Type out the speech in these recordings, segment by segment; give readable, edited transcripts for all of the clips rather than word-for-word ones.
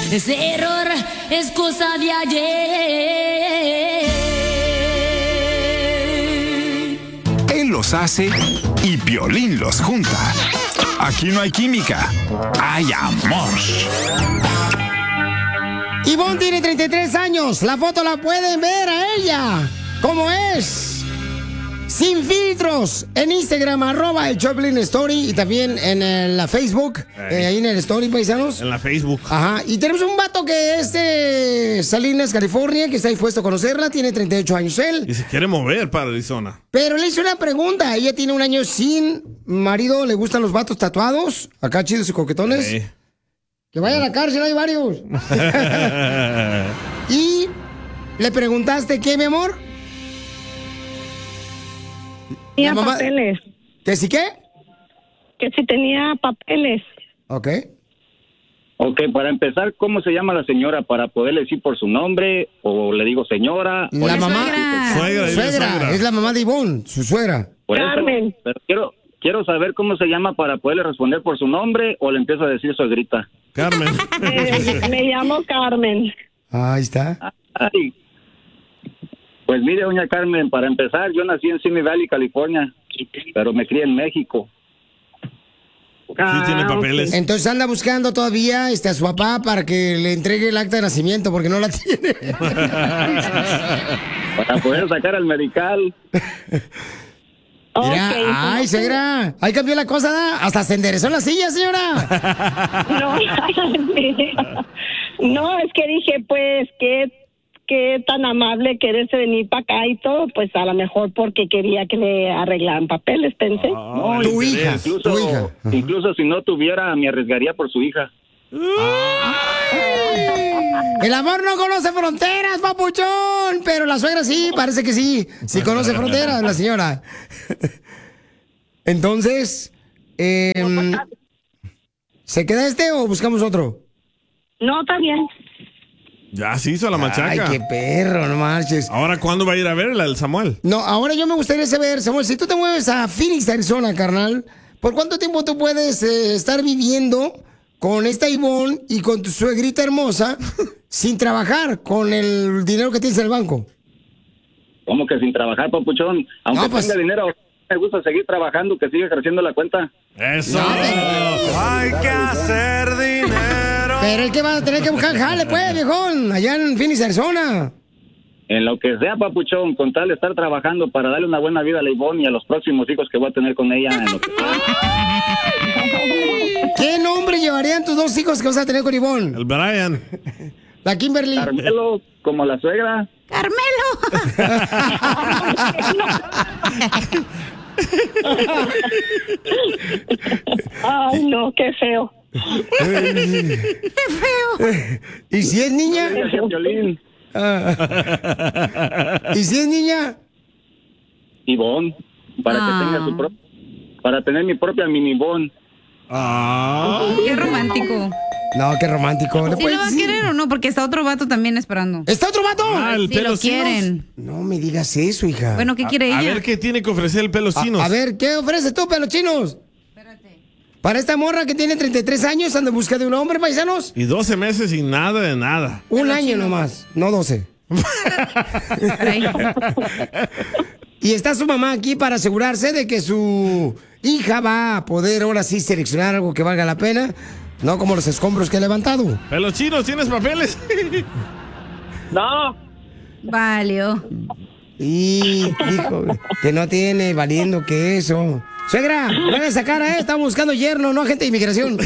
ese error es cosa de ayer. Él los hace y Piolín los junta. Aquí no hay química, hay amor. Ivonne tiene 33 años. La foto la pueden ver a ella. ¿Cómo es? Sin filtros. En Instagram, @el Choplin Story. Y también en la Facebook. Ahí en el Story, paisanos. En la Facebook. Ajá. Y tenemos un vato que es de Salinas, California, que está dispuesto a conocerla. Tiene 38 años él. Y se quiere mover para Arizona. Pero le hice una pregunta. Ella tiene un año sin marido. ¿Le gustan los vatos tatuados? Acá chidos y coquetones. Sí. Que vaya a la cárcel, hay varios. Y le preguntaste, ¿qué, mi amor? Tenía papeles. ¿Que sí qué? Que si tenía papeles. Ok. Ok, para empezar, ¿cómo se llama la señora? Para poderle decir por su nombre, o le digo señora. La mamá. Suegra. Es la mamá de Ivonne, su suegra. Por Carmen. Eso, pero quiero saber cómo se llama para poderle responder por su nombre, o le empiezo a decir suegrita. Carmen. Me llamo Carmen. Ahí está. Ay. Pues mire, doña Carmen, para empezar, yo nací en Simi Valley, California, pero me crié en México. Sí, tiene papeles. Entonces anda buscando todavía a su papá para que le entregue el acta de nacimiento, porque no la tiene. Para poder sacar al medical. Mira, Okay, ay, suegra, ahí cambió la cosa, ¿da? Hasta se enderezó la silla, señora. No, es que dije, pues, qué tan amable quererse venir para acá y todo, pues a lo mejor porque quería que le arreglaran papeles, pensé. No, tu hija, incluso, tu hija. Incluso si no tuviera, me arriesgaría por su hija. El amor no conoce fronteras, papuchón. Pero la suegra sí, parece que sí. Sí conoce fronteras, la señora. Entonces, ¿se queda este o buscamos otro? No, está bien. Ya se hizo la machaca. Ay, qué perro, no marches. Ahora, ¿cuándo va a ir a verla el Samuel? No, ahora yo me gustaría saber, Samuel, si tú te mueves a Phoenix, Arizona, carnal, ¿por cuánto tiempo tú puedes estar viviendo con esta Ivonne y con tu suegrita hermosa sin trabajar, con el dinero que tienes en el banco? ¿Cómo que sin trabajar, papuchón? Aunque No, pues, tenga dinero, me gusta seguir trabajando, que siga creciendo la cuenta. Eso. Hay que hacer dinero. Pero el que va a tener que buscar jale, pues, viejón, allá en Phoenix, Arizona. En lo que sea, papuchón, con tal de estar trabajando para darle una buena vida a la Ivonne y a los próximos hijos que voy a tener con ella. En lo que ¿Qué nombre llevarían tus dos hijos que vas a tener con Ivonne? El Brian. La Kimberly. Carmelo, como la suegra. ¡Carmelo! Ay, no, qué feo. ¡Qué feo! ¿Y si es niña? Violín. ¿Y si es niña? Ivonne, para que tenga su propia, para tener mi propia mini Ivonne. ¡Qué romántico! No, qué romántico. ¿Sí lo va a querer o no? Porque está otro vato también esperando. ¿Está otro vato? El Sí, pelo lo quieren. No me digas eso, hija. Bueno, ¿qué quiere ella? A ver qué tiene que ofrecer el pelo chinos. A ver, ¿qué ofreces tú, pelochinos? Espérate. Para esta morra que tiene 33 años, anda en busca de un hombre, paisanos. Y 12 meses sin nada de nada. Un año nomás, no 12. Y está su mamá aquí para asegurarse de que su hija va a poder ahora sí seleccionar algo que valga la pena. No como los escombros que he levantado. Pelo chinos, ¿tienes papeles? No. Valió. Y dijo que no tiene valiendo que eso. Suegra, ven a sacar a estamos buscando yerno, no agente de inmigración.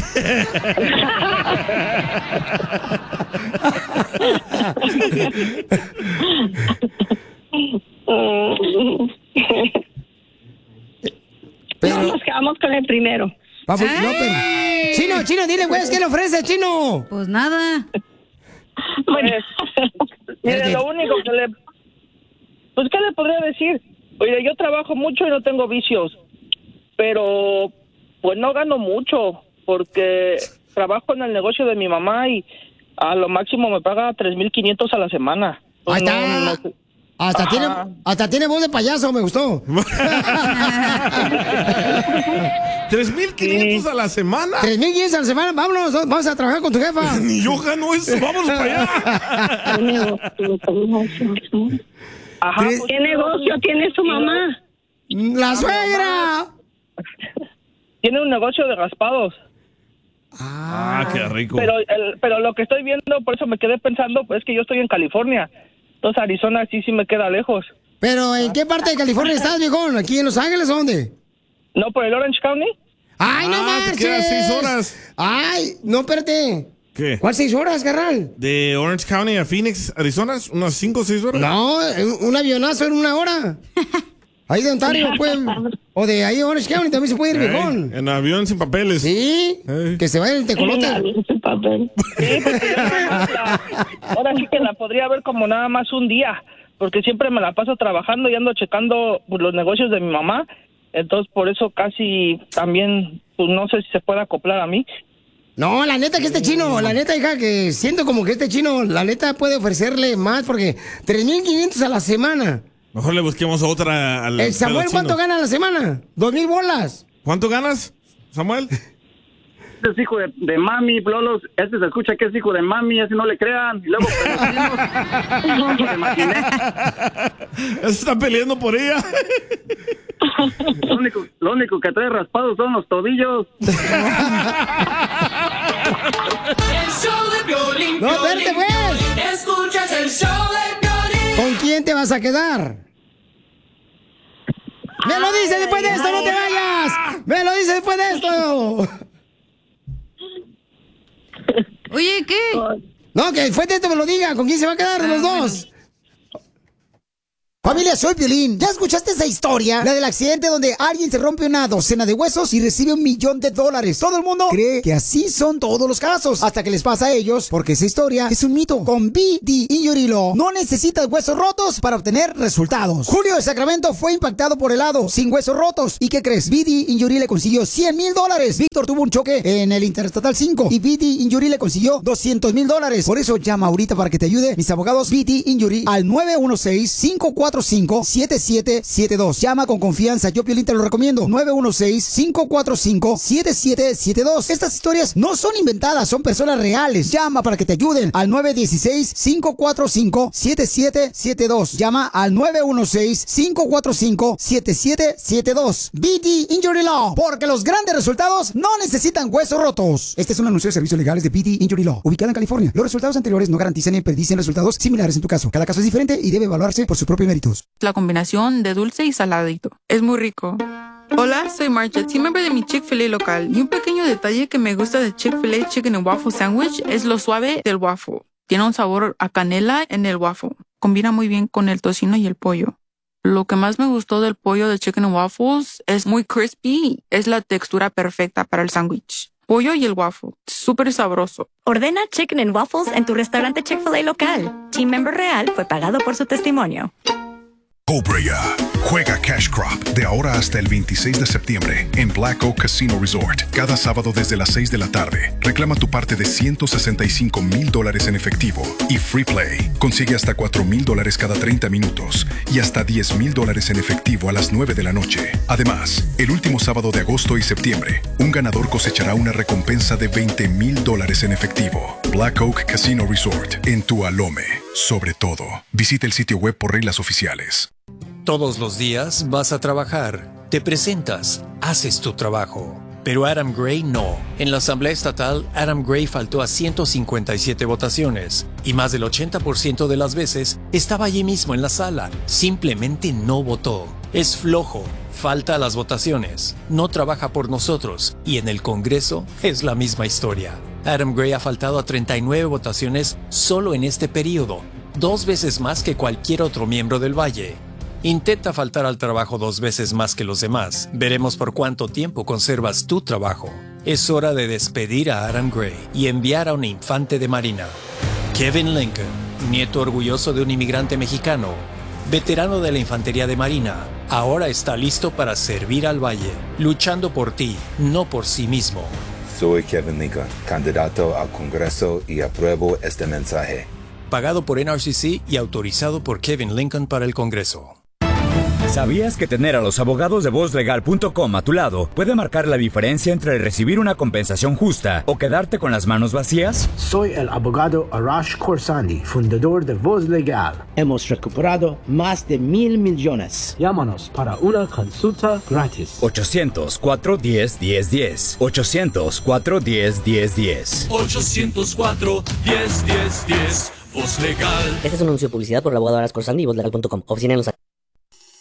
Pero no, nos quedamos con el primero. Papu, no, pero... Chino, dile, güey, ¿qué le ofrece, Chino? Pues nada. Bueno, mire, lo único que le... Pues, ¿qué le podría decir? Oye, yo trabajo mucho y no tengo vicios, pero pues no gano mucho porque trabajo en el negocio de mi mamá y a lo máximo me paga 3,500 a la semana. Pues ahí está. Hasta tiene voz de payaso, me gustó. ¿3,500 a la semana? 3,500 a la semana, vámonos, vamos a trabajar con tu jefa. Ni yo gano eso, vámonos para allá. Ajá, ¿qué negocio tiene su mamá? ¡La suegra! Tiene un negocio de raspados. Ah, qué rico. Pero lo que estoy viendo, por eso me quedé pensando, pues es que yo estoy en California. Entonces Arizona sí me queda lejos. ¿Pero en qué parte de California estás, viejón? ¿Aquí en Los Ángeles o dónde? No, por el Orange County. ¡Ay, no marches! te quedas 6 horas. ¡Ay, no, espérate! ¿Qué? ¿Cuál 6 horas, carnal? De Orange County a Phoenix, Arizona, unas 5 o 6 horas. No, un avionazo en 1 hora. Ahí de Ontario, pues. O de ahí Orange County también se puede ir, viejón. En avión sin papeles. Sí, que se vaya el tecolote. Sí, porque ahora sí que la podría ver como nada más un día, porque siempre me la paso trabajando y ando checando los negocios de mi mamá. Entonces, por eso casi también, pues no sé si se puede acoplar a mí. No, la neta que este chino, la neta, hija, que siento como que este chino, la neta puede ofrecerle más, porque 3,500 a la semana. Mejor le busquemos otra al ¿El Samuel cuánto gana a la semana? 2,000 bolas. ¿Cuánto ganas, Samuel? Este es hijo de mami, Lolos. Este se escucha que es hijo de mami, así no le crean. Y luego, Se está peleando por ella. Lo único que trae raspados son los tobillos. No, espérate, pues. Escuchas el show de Piolín. ¿Con quién te vas a quedar? ¡Me lo dices después de esto, no te vayas! ¡Me lo dices después de esto! Oye, ¿qué? No, que después de esto me lo diga. ¿Con quién se va a quedar de los dos? Familia, soy Piolín. ¿Ya escuchaste esa historia? La del accidente donde alguien se rompe una docena de huesos y recibe $1,000,000. Todo el mundo cree que así son todos los casos, hasta que les pasa a ellos, porque esa historia es un mito. Con BD Injury Law no necesitas huesos rotos para obtener resultados. Julio de Sacramento fue impactado por helado, sin huesos rotos. ¿Y qué crees? BD Injury le consiguió $100,000. Víctor tuvo un choque en el Interestatal 5 y BD Injury le consiguió $200,000. Por eso llama ahorita para que te ayude mis abogados BD Injury al 916-545-7772. Llama con confianza, yo Piolín te lo recomiendo. 916-545-7772. Estas historias no son inventadas, son personas reales. Llama para que te ayuden al 916-545-7772. Llama al 916-545-7772. BD Injury Law, porque los grandes resultados no necesitan huesos rotos. Este es un anuncio de servicios legales de BD Injury Law, ubicada en California. Los resultados anteriores no garantizan ni predicen resultados similares en tu caso. Cada caso es diferente y debe evaluarse por sus propios méritos. La combinación de dulce y saladito. Es muy rico. Hola, soy Marcha, team member de mi Chick-fil-A local. Y un pequeño detalle que me gusta de Chick-fil-A Chicken and Waffle Sandwich es lo suave del waffle. Tiene un sabor a canela en el waffle. Combina muy bien con el tocino y el pollo. Lo que más me gustó del pollo de Chicken and Waffles es muy crispy. Es la textura perfecta para el sándwich. Pollo y el waffle. Súper sabroso. Ordena Chicken and Waffles en tu restaurante Chick-fil-A local. Team member real fue pagado por su testimonio. Cobra juega Cash Crop de ahora hasta el 26 de septiembre en Black Oak Casino Resort. Cada sábado desde las 6 de la tarde. Reclama tu parte de $165,000 en efectivo y Free Play. Consigue hasta $4,000 cada 30 minutos y hasta $10,000 en efectivo a las 9 de la noche. Además, el último sábado de agosto y septiembre, un ganador cosechará una recompensa de $20,000 en efectivo. Black Oak Casino Resort en Tualome. Sobre todo, visita el sitio web por reglas oficiales. Todos los días vas a trabajar, te presentas, haces tu trabajo. Pero Adam Gray no. En la Asamblea Estatal, Adam Gray faltó a 157 votaciones y más del 80% de las veces estaba allí mismo en la sala. Simplemente no votó. Es flojo, falta a las votaciones, no trabaja por nosotros y en el Congreso es la misma historia. Adam Gray ha faltado a 39 votaciones solo en este periodo, 2 veces más que cualquier otro miembro del Valle. Intenta faltar al trabajo 2 veces más que los demás. Veremos por cuánto tiempo conservas tu trabajo. Es hora de despedir a Adam Gray y enviar a un infante de marina. Kevin Lincoln, nieto orgulloso de un inmigrante mexicano, veterano de la Infantería de Marina, ahora está listo para servir al Valle, luchando por ti, no por sí mismo. Soy Kevin Lincoln, candidato al Congreso y apruebo este mensaje. Pagado por NRCC y autorizado por Kevin Lincoln para el Congreso. ¿Sabías que tener a los abogados de VozLegal.com a tu lado puede marcar la diferencia entre recibir una compensación justa o quedarte con las manos vacías? Soy el abogado Arash Khorsandi, fundador de Voz Legal. Hemos recuperado más de $1,000 millones. Llámanos para una consulta gratis. 800-410-1010. 800-410-1010. 804-1010-10. Voz Legal. Este es un anuncio de publicidad por el abogado Arash Khorsandi y VozLegal.com. Oficina en Los Ángeles.